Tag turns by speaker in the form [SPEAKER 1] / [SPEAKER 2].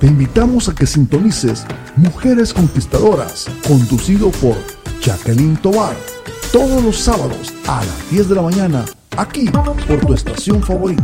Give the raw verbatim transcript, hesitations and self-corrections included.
[SPEAKER 1] Te invitamos a que sintonices Mujeres Conquistadoras, conducido por Jacqueline Tovar, todos los sábados a las diez de la mañana, aquí por tu estación favorita.